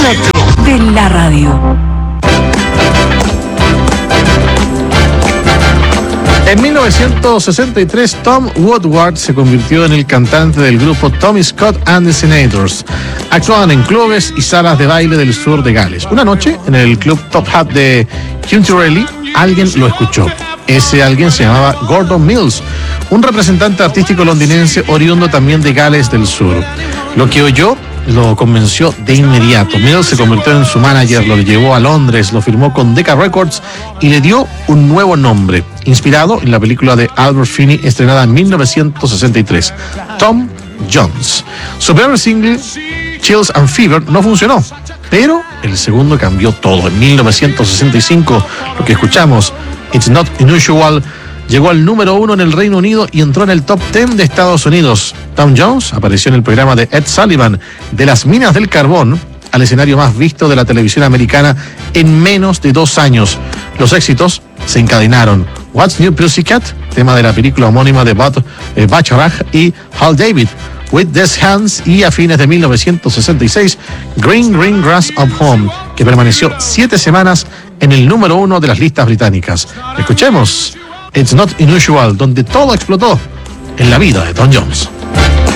noche de la radio. En 1963, Tom Woodward se convirtió en el cantante del grupo Tommy Scott and the Senators. Actuaban en clubes y salas de baile del sur de Gales. Una noche, en el club Top Hat de Hunterelly, alguien lo escuchó. Ese alguien se llamaba Gordon Mills, un representante artístico londinense oriundo también de Gales del Sur. Lo que oyó lo convenció de inmediato. Mills se convirtió en su manager, lo llevó a Londres, lo firmó con Decca Records y le dio un nuevo nombre, inspirado en la película de Albert Finney estrenada en 1963, Tom Jones. Su primer single, Chills and Fever, no funcionó, pero el segundo cambió todo. En 1965, lo que escuchamos, It's Not Unusual, llegó al número 1 en el Reino Unido y entró en el top 10 de Estados Unidos. Tom Jones apareció en el programa de Ed Sullivan de las minas del carbón, al escenario más visto de la televisión americana en menos de 2 años. Los éxitos se encadenaron. What's New Pussycat, tema de la película homónima de Bacharach y Hal David, With These Hands, y a fines de 1966, Green Green Grass of Home, que permaneció 7 semanas en el número 1 de las listas británicas. Escuchemos It's Not Unusual, donde todo explotó en la vida de Tom Jones.